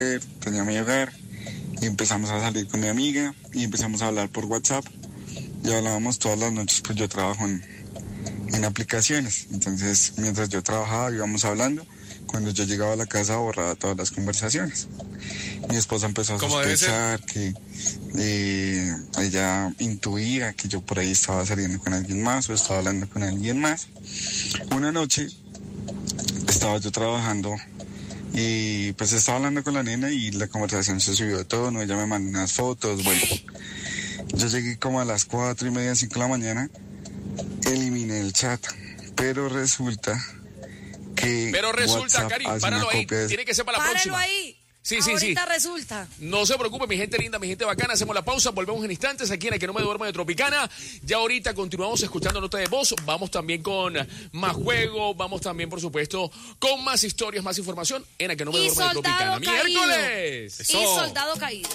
tenía mi hogar y empezamos a salir con mi amiga y empezamos a hablar por WhatsApp y hablábamos todas las noches, pues yo trabajo en aplicaciones, entonces mientras yo trabajaba íbamos hablando, cuando yo llegaba a la casa borraba todas las conversaciones. Mi esposa empezó a sospechar que ella intuía que yo por ahí estaba saliendo con alguien más o estaba hablando con alguien más. Una noche estaba yo trabajando y pues estaba hablando con la nena y la conversación se subió de tono, ella me mandó unas fotos, bueno. Yo llegué como a las 4:30, 5 de la mañana, eliminé el chat, pero resulta, WhatsApp Karim, hace páralo una ahí, copia de... tiene que ser para la próxima. Páralo ahí. Sí. Ahorita resulta. No se preocupe, mi gente linda, mi gente bacana. Hacemos la pausa, volvemos en instantes aquí en El Que No Me Duerme de Tropicana. Ya ahorita continuamos escuchando nota de voz. Vamos también con más juego. Vamos también, por supuesto, con más historias, más información en El Que No Me Duerme de Tropicana. Caído. ¡Miércoles! Y soldado caído.